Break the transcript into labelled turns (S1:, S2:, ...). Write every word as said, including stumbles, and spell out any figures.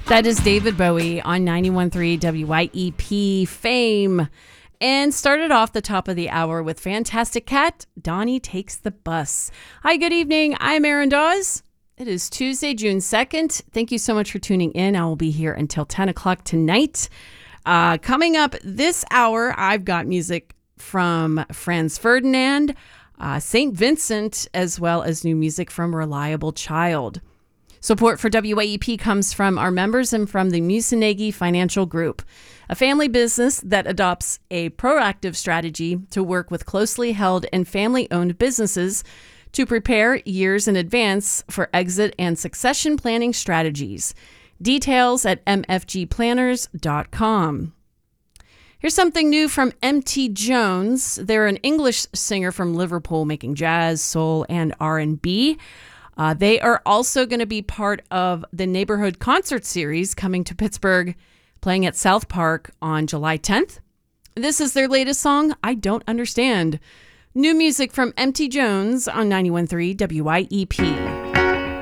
S1: That is David Bowie on ninety-one point three W Y E P Fame. And started off the top of the hour with Fantastic Cat, Donnie Takes the Bus. Hi, good evening. I'm Erin Dawes. It is Tuesday, June second. Thank you so much for tuning in. I will be here until ten o'clock tonight. Uh, coming up this hour, I've got music from Franz Ferdinand, uh, Saint Vincent, as well as new music from Reliable Child. Support for W Y E P comes from our members and from the Musunegi Financial Group, a family business that adopts a proactive strategy to work with closely held and family-owned businesses to prepare years in advance for exit and succession planning strategies. Details at m f g planners dot com. Here's something new from M T Jones. They're an English singer from Liverpool making jazz, soul, and R and B. Uh, they are also going to be part of the Neighborhood Concert Series coming to Pittsburgh, playing at South Park on July tenth. This is their latest song, I Don't Understand. New music from M T Jones on ninety-one point three W Y E P.